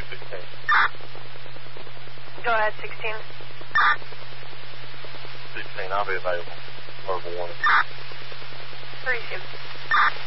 16. Go ahead, 16. 16, I'll be available. Verbal warning. 32.